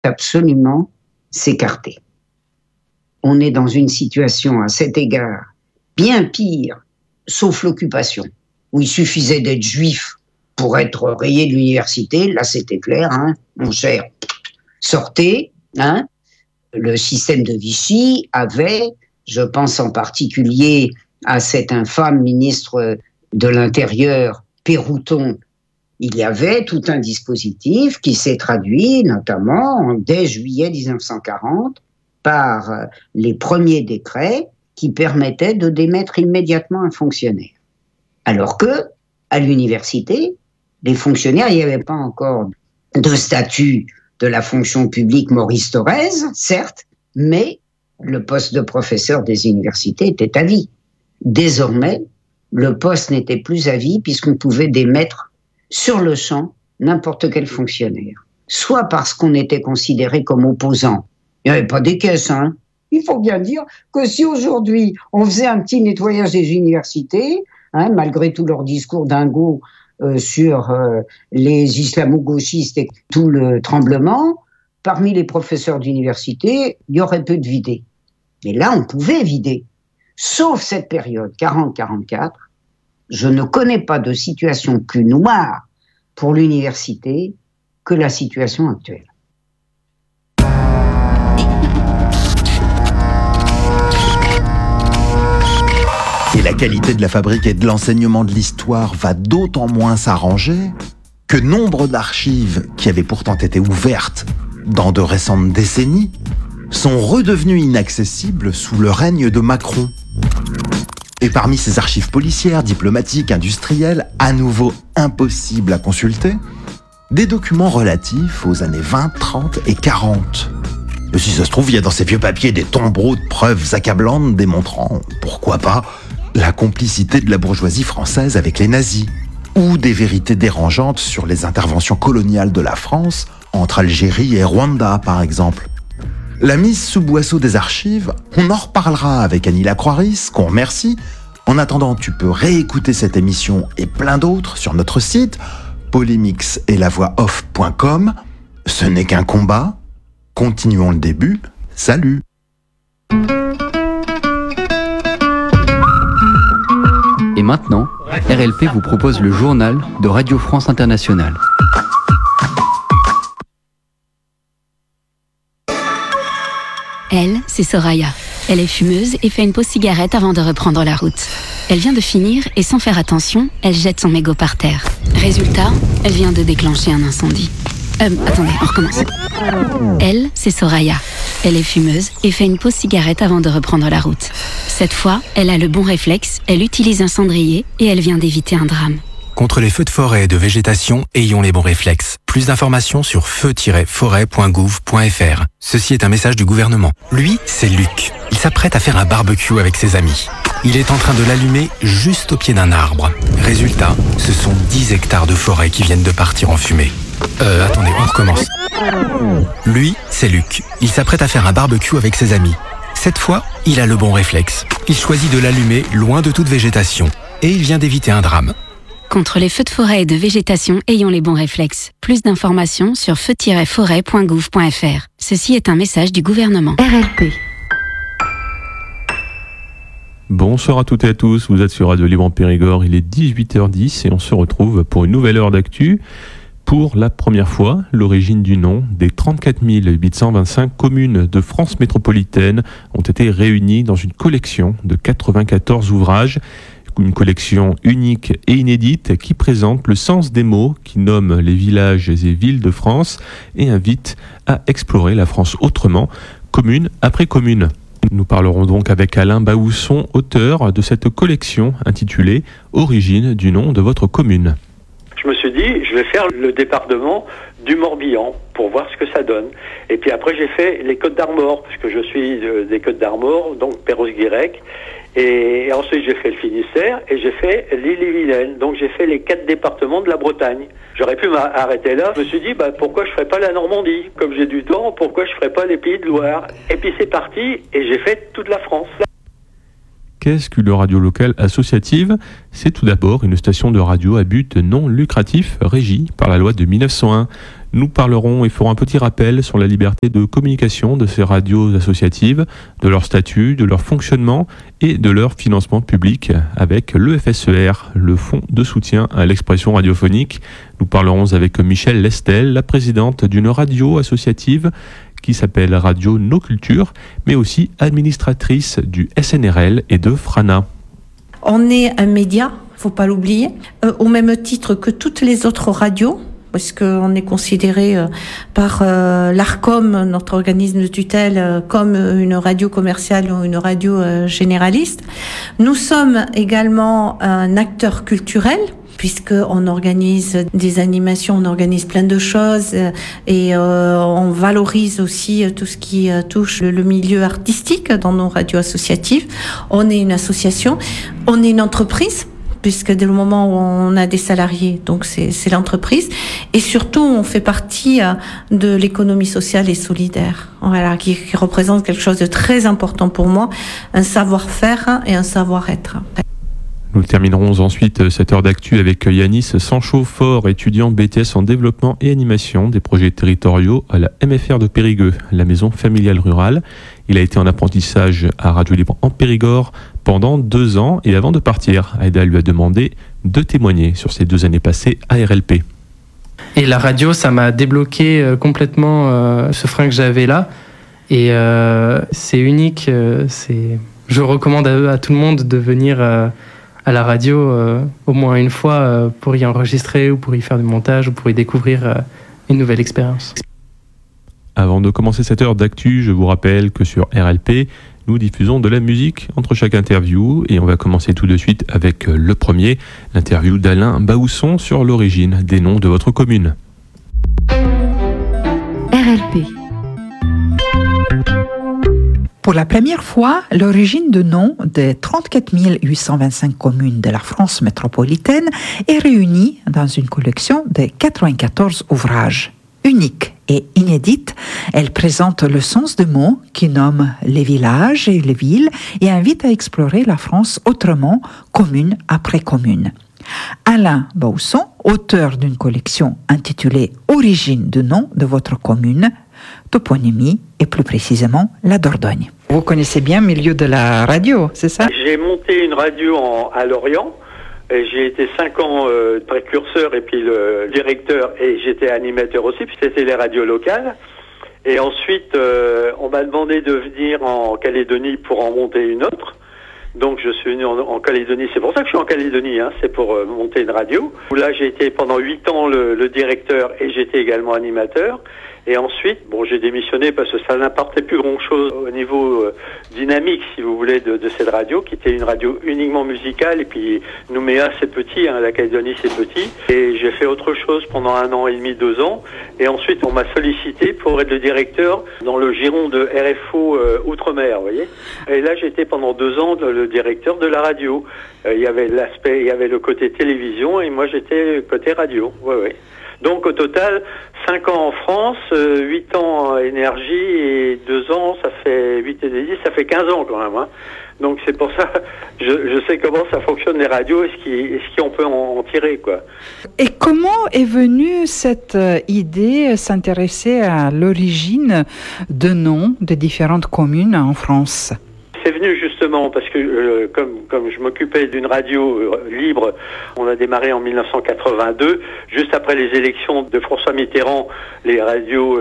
absolument s'écarter. On est dans une situation à cet égard bien pire, sauf l'occupation, où il suffisait d'être juif pour être rayé de l'université. Là, c'était clair, mon cher, sortez. Le système de Vichy avait, je pense en particulier à cet infâme ministre de l'Intérieur, Pérouton, il y avait tout un dispositif qui s'est traduit notamment dès juillet 1940 par les premiers décrets qui permettaient de démettre immédiatement un fonctionnaire. Alors que, à l'université, les fonctionnaires, il n'y avait pas encore de statut de la fonction publique Maurice Thorez, certes, mais le poste de professeur des universités était à vie. Désormais, le poste n'était plus à vie puisqu'on pouvait démettre sur le champ n'importe quel fonctionnaire. Soit parce qu'on était considéré comme opposant. Il n'y avait pas des caisses, Il faut bien dire que si aujourd'hui on faisait un petit nettoyage des universités, malgré tout leur discours dingo sur les islamo-gauchistes et tout le tremblement, parmi les professeurs d'université, il y aurait peu de vidés. Mais là, on pouvait vider. Sauf cette période, 40-44, je ne connais pas de situation plus noire pour l'université que la situation actuelle. Et la qualité de la fabrique et de l'enseignement de l'histoire va d'autant moins s'arranger que nombre d'archives qui avaient pourtant été ouvertes dans de récentes décennies sont redevenues inaccessibles sous le règne de Macron. Et parmi ces archives policières, diplomatiques, industrielles, à nouveau impossibles à consulter, des documents relatifs aux années 20, 30 et 40. Et si ça se trouve, il y a dans ces vieux papiers des tombereaux de preuves accablantes démontrant, pourquoi pas, la complicité de la bourgeoisie française avec les nazis, ou des vérités dérangeantes sur les interventions coloniales de la France entre Algérie et Rwanda, par exemple. La mise sous boisseau des archives, on en reparlera avec Annie Lacroix-Ris, qu'on remercie. En attendant, tu peux réécouter cette émission et plein d'autres sur notre site, polymixetlavoixoff.com. Ce n'est qu'un combat. Continuons le début. Salut! Et maintenant, RLP vous propose le journal de Radio France Internationale. Elle, c'est Soraya. Elle est fumeuse et fait une pause cigarette avant de reprendre la route. Elle vient de finir et sans faire attention, elle jette son mégot par terre. Résultat, elle vient de déclencher un incendie. Attendez, on recommence. Elle, c'est Soraya. Elle est fumeuse et fait une pause cigarette avant de reprendre la route. Cette fois, elle a le bon réflexe, elle utilise un cendrier et elle vient d'éviter un drame. Contre les feux de forêt et de végétation, ayons les bons réflexes. Plus d'informations sur feu-forêt.gouv.fr. Ceci est un message du gouvernement. Lui, c'est Luc. Il s'apprête à faire un barbecue avec ses amis. Il est en train de l'allumer juste au pied d'un arbre. Résultat, ce sont 10 hectares de forêt qui viennent de partir en fumée. Attendez, on recommence. Lui, c'est Luc. Il s'apprête à faire un barbecue avec ses amis. Cette fois, il a le bon réflexe. Il choisit de l'allumer loin de toute végétation. Et il vient d'éviter un drame. Contre les feux de forêt et de végétation, ayons les bons réflexes. Plus d'informations sur feu-forêt.gouv.fr. Ceci est un message du gouvernement. RLP. Bonsoir à toutes et à tous, vous êtes sur Radio Libre en Périgord, il est 18h10 et on se retrouve pour une nouvelle heure d'actu. Pour la première fois, l'origine du nom des 34 825 communes de France métropolitaine ont été réunies dans une collection de 94 ouvrages. Une collection unique et inédite qui présente le sens des mots, qui nomme les villages et villes de France et invite à explorer la France autrement, commune après commune. Nous parlerons donc avec Alain Baousson, auteur de cette collection intitulée « Origine du nom de votre commune ». Je me suis dit, je vais faire le département du Morbihan pour voir ce que ça donne. Et puis après, j'ai fait les Côtes d'Armor, parce que je suis des Côtes d'Armor, donc Perros-Guirec. Et ensuite, j'ai fait le Finistère et j'ai fait l'Ille-et-Vilaine. Donc, j'ai fait les 4 départements de la Bretagne. J'aurais pu m'arrêter là. Je me suis dit, pourquoi je ferais pas la Normandie? Comme j'ai du temps, pourquoi je ferais pas les Pays de Loire? Et puis, c'est parti et j'ai fait toute la France. Qu'est-ce qu'une radio locale associative ? C'est tout d'abord une station de radio à but non lucratif régie par la loi de 1901. Nous parlerons et ferons un petit rappel sur la liberté de communication de ces radios associatives, de leur statut, de leur fonctionnement et de leur financement public avec le FSER, le Fonds de soutien à l'expression radiophonique. Nous parlerons avec Michèle Lestel, la présidente d'une radio associative qui s'appelle Radio Nos Cultures, mais aussi administratrice du SNRL et de Frana. On est un média, faut pas l'oublier, au même titre que toutes les autres radios, parce qu'on est considéré par l'ARCOM, notre organisme de tutelle, comme une radio commerciale ou une radio généraliste. Nous sommes également un acteur culturel, puisqu'on organise des animations, on organise plein de choses et on valorise aussi tout ce qui touche le milieu artistique dans nos radios associatives. On est une association, on est une entreprise, puisque dès le moment où on a des salariés, donc c'est l'entreprise. Et surtout, on fait partie de l'économie sociale et solidaire, voilà, qui représente quelque chose de très important pour moi, un savoir-faire et un savoir-être. Nous terminerons ensuite cette heure d'actu avec Yanis Sanchot-Fort, étudiant BTS en développement et animation des projets territoriaux à la MFR de Périgueux, la maison familiale rurale. Il a été en apprentissage à Radio Libre en Périgord pendant 2 ans et avant de partir, Aïda lui a demandé de témoigner sur ces 2 années passées à RLP. Et la radio, ça m'a débloqué complètement ce frein que j'avais là. Et c'est unique. Je recommande à tout le monde de venir à la radio au moins une fois pour y enregistrer ou pour y faire du montage ou pour y découvrir une nouvelle expérience. Avant de commencer cette heure d'actu, je vous rappelle que sur RLP, nous diffusons de la musique entre chaque interview et on va commencer tout de suite avec le premier, l'interview d'Alain Baousson sur l'origine des noms de votre commune. RLP. Pour la première fois, l'origine de nom des 34 825 communes de la France métropolitaine est réunie dans une collection de 94 ouvrages. Unique et inédite, elle présente le sens de mots qui nomment les villages et les villes et invite à explorer la France autrement, commune après commune. Alain Baousson, auteur d'une collection intitulée « Origine de nom de votre commune », toponymie et plus précisément la Dordogne. Vous connaissez bien le milieu de la radio, c'est ça ? J'ai monté une radio à Lorient. Et j'ai été 5 ans précurseur et puis le directeur et j'étais animateur aussi, puis c'était les radios locales. Et ensuite, on m'a demandé de venir en Calédonie pour en monter une autre. Donc je suis venu en Calédonie, c'est pour ça que je suis en Calédonie, c'est pour monter une radio. Là j'ai été pendant 8 ans le directeur et j'étais également animateur. Et ensuite, j'ai démissionné parce que ça n'apportait plus grand-chose au niveau dynamique, si vous voulez, de cette radio, qui était une radio uniquement musicale. Et puis Nouméa, c'est petit, la Calédonie, c'est petit. Et j'ai fait autre chose pendant 1 an et demi, 2 ans. Et ensuite, on m'a sollicité pour être le directeur dans le giron de RFO Outre-mer, vous voyez. Et là, j'étais pendant 2 ans le directeur de la radio. Il y avait le côté télévision et moi, j'étais côté radio. Ouais. Donc au total, 5 ans en France, 8 ans en énergie et 2 ans, ça fait 8 et 10, ça fait 15 ans quand même. Donc c'est pour ça, je sais comment ça fonctionne les radios et ce qu'on peut en tirer, quoi. Et comment est venue cette idée s'intéresser à l'origine de noms de différentes communes en France ? C'est venu justement parce que comme je m'occupais d'une radio libre, on a démarré en 1982, juste après les élections de François Mitterrand, les radios,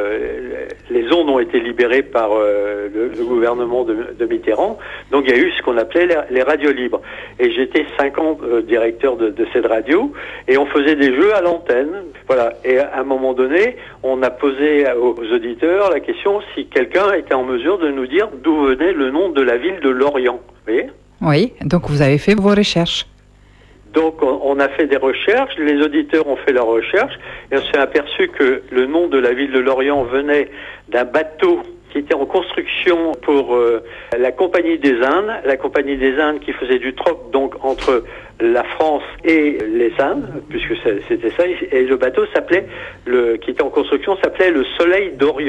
les ondes ont été libérées par le gouvernement de Mitterrand. Donc il y a eu ce qu'on appelait les radios libres. Et j'étais 5 ans directeur de cette radio et on faisait des jeux à l'antenne. Voilà. Et à un moment donné, on a posé aux auditeurs la question si quelqu'un était en mesure de nous dire d'où venait le nom de la ville de Lorient. Vous voyez ? Oui, donc vous avez fait vos recherches. Donc on a fait des recherches, les auditeurs ont fait leurs recherches et on s'est aperçu que le nom de la ville de Lorient venait d'un bateau qui était en construction pour la Compagnie des Indes qui faisait du troc donc entre la France et les Indes, puisque c'était ça, et le bateau qui était en construction s'appelait le Soleil d'Orient.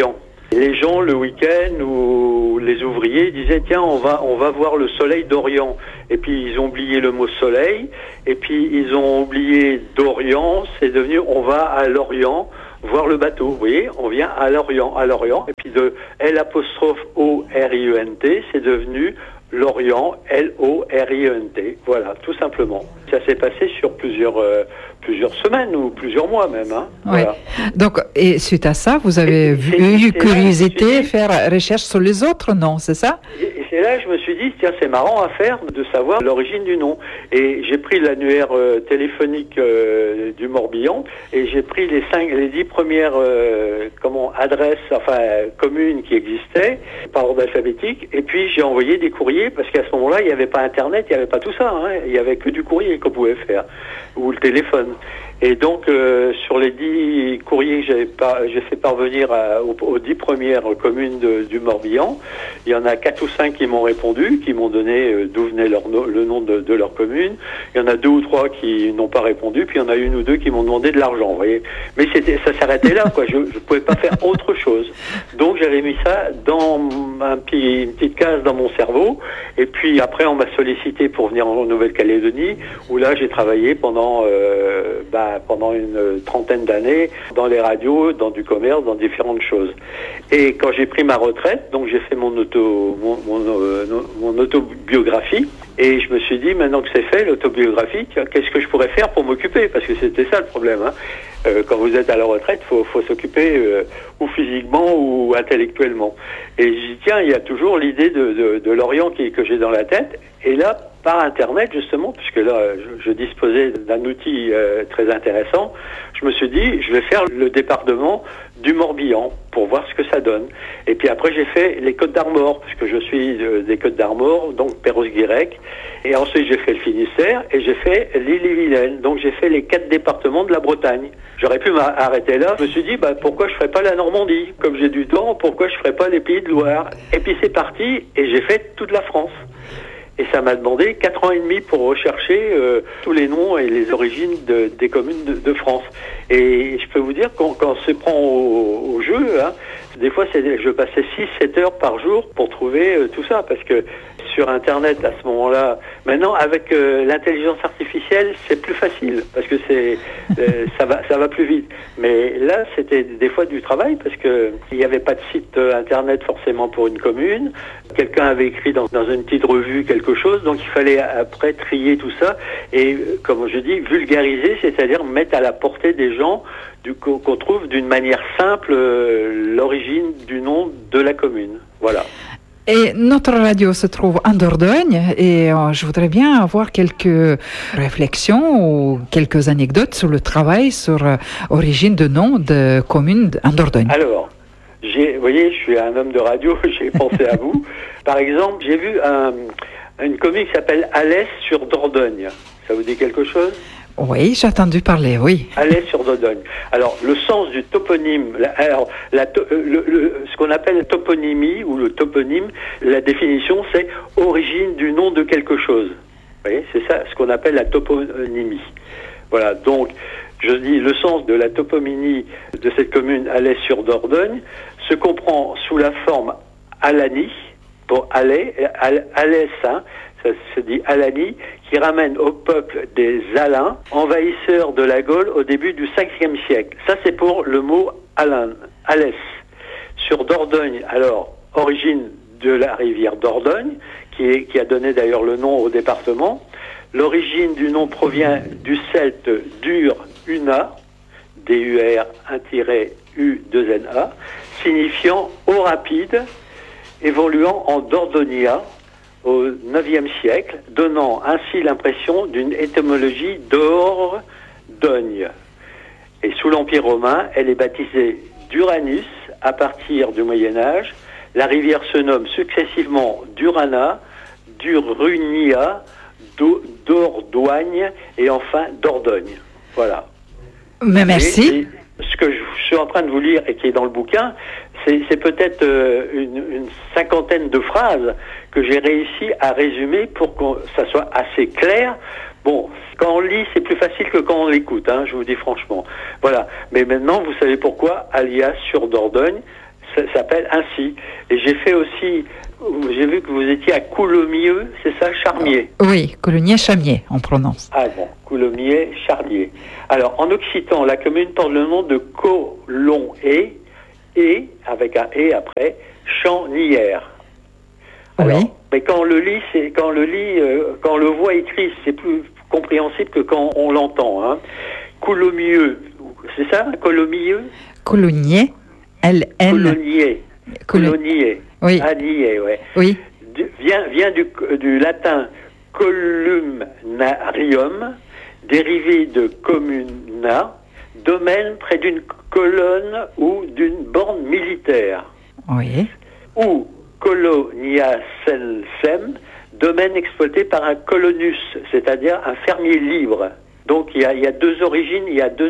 Les gens, le week-end, ou les ouvriers disaient, tiens, on va voir le soleil d'Orient. Et puis, ils ont oublié le mot soleil. Et puis, ils ont oublié d'Orient. C'est devenu, on va à l'Orient voir le bateau. Vous voyez, on vient à l'Orient. Et puis, de L''ORIENT, c'est devenu l'Orient, L-O-R-I-E-N-T. Voilà, tout simplement. Ça s'est passé sur plusieurs semaines ou plusieurs mois même. Hein. Oui. Voilà. Donc, et suite à ça, vous avez eu curiosité, faire recherche sur les autres, non, c'est ça? Et c'est là que je me suis dit, tiens, c'est marrant à faire de savoir l'origine du nom. Et j'ai pris l'annuaire téléphonique du Morbihan et j'ai pris les 10 premières adresses, communes qui existaient par ordre alphabétique. Et puis j'ai envoyé des courriers parce qu'à ce moment-là, il n'y avait pas Internet, il n'y avait pas tout ça. Hein. Il n'y avait que du courrier qu'on pouvait faire ou le téléphone. Et donc, sur les 10 courriers que j'ai fait parvenir aux 10 premières communes du Morbihan, il y en a 4 ou 5 qui m'ont répondu, qui m'ont donné d'où venait le nom de leur commune. Il y en a 2 ou 3 qui n'ont pas répondu, puis il y en a 1 ou 2 qui m'ont demandé de l'argent, vous voyez. Mais ça s'arrêtait là, quoi. Je pouvais pas faire autre chose. Donc, j'avais mis ça dans une petite case dans mon cerveau. Et puis, après, on m'a sollicité pour venir en Nouvelle-Calédonie, où là, j'ai travaillé pendant une trentaine d'années dans les radios, dans du commerce, dans différentes choses. Et quand j'ai pris ma retraite, donc j'ai fait mon autobiographie, et je me suis dit, maintenant que c'est fait, l'autobiographie, qu'est-ce que je pourrais faire pour m'occuper? Parce que c'était ça le problème. Hein. Quand vous êtes à la retraite, faut s'occuper ou physiquement ou intellectuellement. Et je dis, tiens, il y a toujours l'idée de l'Orient que j'ai dans la tête. Et là, par Internet, justement, puisque là, je disposais d'un outil très intéressant, je me suis dit, je vais faire le département du Morbihan pour voir ce que ça donne. Et puis après, j'ai fait les Côtes d'Armor, puisque je suis des Côtes d'Armor, donc Perros-Guirec. Et ensuite, j'ai fait le Finistère et j'ai fait l'Ille-et-Vilaine. Donc, j'ai fait les 4 départements de la Bretagne. J'aurais pu m'arrêter là. Je me suis dit, pourquoi je ferais pas la Normandie? Comme j'ai du temps, pourquoi je ferais pas les Pays de Loire? Et puis, c'est parti et j'ai fait toute la France. Et ça m'a demandé 4 ans et demi pour rechercher tous les noms et les origines des communes de France. Et je peux vous dire, quand on se prend au jeu, hein, des fois, je passais 6-7 heures par jour pour trouver tout ça. Parce que sur Internet, à ce moment-là, maintenant, avec l'intelligence artificielle, c'est plus facile. Parce que ça va plus vite. Mais là, c'était des fois du travail parce que il n'y avait pas de site Internet forcément pour une commune. Quelqu'un avait écrit dans une petite revue quelque chose, donc il fallait après trier tout ça et, comme je dis, vulgariser, c'est-à-dire mettre à la portée des gens qu'on trouve d'une manière simple l'origine du nom de la commune. Voilà. Et notre radio se trouve en Dordogne et je voudrais bien avoir quelques réflexions ou quelques anecdotes sur le travail sur origine de nom de communes en Dordogne. Alors, vous voyez, je suis un homme de radio, j'ai pensé à vous. Par exemple, j'ai vu une commune qui s'appelle Alès sur Dordogne. Ça vous dit quelque chose? Oui, j'ai entendu parler, oui. Alès sur Dordogne. Alors, le sens du toponyme, ce qu'on appelle la toponymie ou le toponyme, la définition, c'est origine du nom de quelque chose. Vous voyez, c'est ça, ce qu'on appelle la toponymie. Voilà, donc, je dis, le sens de la toponymie de cette commune Alès sur Dordogne se comprend sous la forme Alani, pour Alès, hein, ça se dit Alani, qui ramène au peuple des Alains, envahisseurs de la Gaule au début du 5e siècle. Ça, c'est pour le mot Alès. Sur Dordogne, alors, origine de la rivière Dordogne, qui a donné d'ailleurs le nom au département. L'origine du nom provient du celte dur Una, D-U-R 1-U-2-N-A, signifiant eau rapide, évoluant en Dordonia au IXe siècle, donnant ainsi l'impression d'une étymologie d'Or-Dogne. Et sous l'Empire romain, elle est baptisée d'Uranus à partir du Moyen-Âge. La rivière se nomme successivement d'Urana, d'Urunia, Dordogne et enfin Dordogne. Voilà. Mais merci. Et ce que je suis en train de vous lire et qui est dans le bouquin, c'est peut-être une cinquantaine de phrases que j'ai réussi à résumer pour que ça soit assez clair. Bon, quand on lit, c'est plus facile que quand on l'écoute, hein, je vous dis franchement. Voilà. Mais maintenant, vous savez pourquoi Alias sur Dordogne, ça s'appelle ainsi. Et j'ai fait aussi, j'ai vu que vous étiez à Coulommiers, c'est ça, Charmier? Oui, Coulommiers-Chamier, on prononce. Ah bon, Coulommiers-Charmier. Alors, en occitan, la commune porte le nom de Colon-et, et, avec un et après, Champ-Nières. Alors, Oui. mais quand on le lit, quand on le voit écrit, c'est plus compréhensible que quand on l'entend, hein. Coulommiers, c'est ça, Coulommiers? Coulommiers, L-N. Colonier. Colonier. Oui. Anier, ouais. Oui. Vient du latin columnarium, dérivé de communa, domaine près d'une colonne ou d'une borne militaire. Oui. Ou colonia censem, domaine exploité par un colonus, c'est-à-dire un fermier libre. Donc il y a deux origines,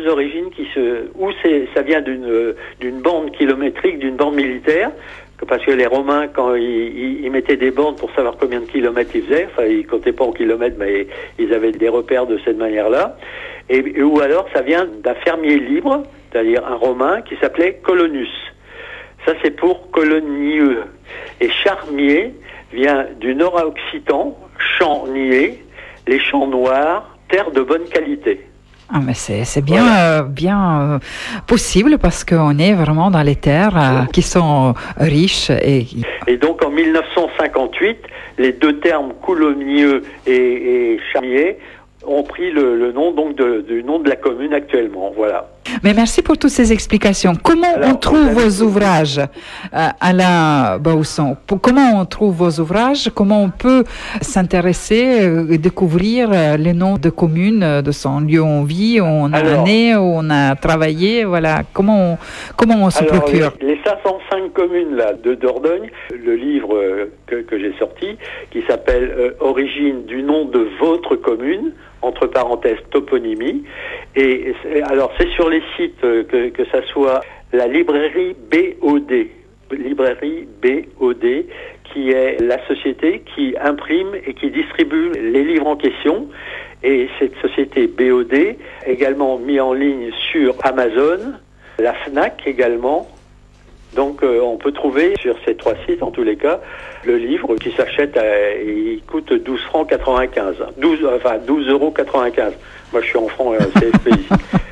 ça vient d'une bande kilométrique, d'une bande militaire, parce que les Romains, quand ils mettaient des bandes pour savoir combien de kilomètres ils faisaient, enfin ils comptaient pas en kilomètres, mais ils avaient des repères de cette manière-là, ou alors ça vient d'un fermier libre, c'est-à-dire un Romain qui s'appelait colonus. Ça c'est pour colonieux. Et charmier vient du nord-occitan, champ-nier, les champs noirs, terre de bonne qualité. Ah, mais c'est bien, bien possible parce qu'on est vraiment dans les terres qui sont riches. Et donc en 1958, les deux termes Coulommiers et Charmier ont pris le nom donc du nom de la commune actuellement. Voilà. Mais merci pour toutes ces explications. Comment on trouve vos ouvrages, Alain Bausson? Comment on trouve vos ouvrages? Comment on peut s'intéresser, découvrir les noms de communes, de son lieu où on vit, où on a né, où on a travaillé? Voilà. Comment on se procure? Les 505 communes là de Dordogne, le livre que j'ai sorti, qui s'appelle Origine du nom de votre commune, entre parenthèses toponymie. Et alors c'est sur les sites que ça soit la librairie BOD, qui est la société qui imprime et qui distribue les livres en question. Et cette société BOD également mis en ligne sur Amazon, la Fnac également. Donc on peut trouver sur ces trois sites, en tous les cas, le livre qui s'achète, il coûte 12 francs 95. 12,95 euros. Moi je suis en francs CFP ici.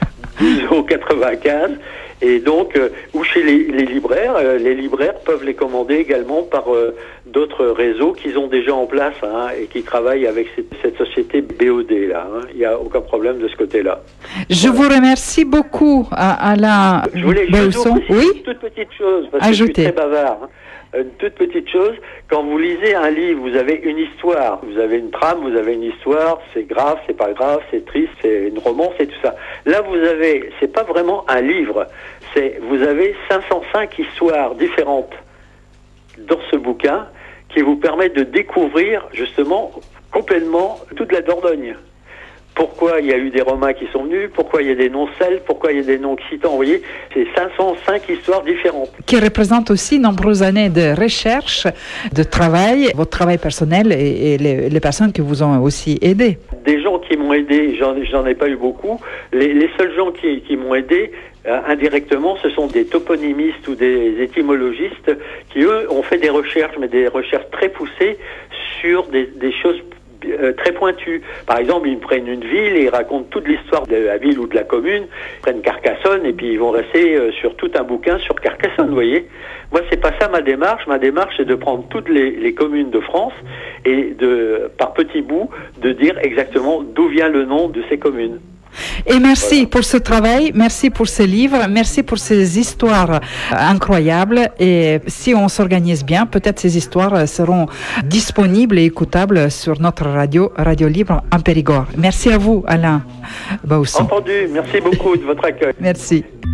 12,95 €. Et donc, ou chez les libraires peuvent les commander également par d'autres réseaux qu'ils ont déjà en place et qui travaillent avec cette société BOD là. Il n'y a aucun problème de ce côté-là. Je vous remercie beaucoup, Alain Bausson. Je voulais juste une toute petite chose, parce que je suis très bavard. Une toute petite chose, quand vous lisez un livre, vous avez une histoire, vous avez une trame, vous avez une histoire, c'est grave, c'est pas grave, c'est triste, c'est une romance et tout ça. Là, c'est pas vraiment un livre, vous avez 505 histoires différentes dans ce bouquin qui vous permettent de découvrir justement complètement toute la Dordogne. Pourquoi il y a eu des Romains qui sont venus, pourquoi il y a des noms celtes, pourquoi il y a des noms occitans, vous voyez, c'est 505 histoires différentes. Qui représentent aussi nombreuses années de recherche, de travail, votre travail personnel et les personnes qui vous ont aussi aidé. Des gens qui m'ont aidé, j'en ai pas eu beaucoup. Les seuls gens qui m'ont aidé, indirectement, ce sont des toponymistes ou des étymologistes qui, eux, ont fait des recherches, mais des recherches très poussées sur des choses très pointus. Par exemple, ils prennent une ville et ils racontent toute l'histoire de la ville ou de la commune, ils prennent Carcassonne et puis ils vont rester sur tout un bouquin sur Carcassonne, vous voyez. Moi, c'est pas ça ma démarche. Ma démarche, c'est de prendre toutes les communes de France et par petits bouts, de dire exactement d'où vient le nom de ces communes. Et merci pour ce travail, merci pour ce livre, merci pour ces histoires incroyables. Et si on s'organise bien, peut-être ces histoires seront disponibles et écoutables sur notre Radio Libre en Périgord. Merci à vous, Alain Bausson. Entendu, merci beaucoup de votre accueil. Merci.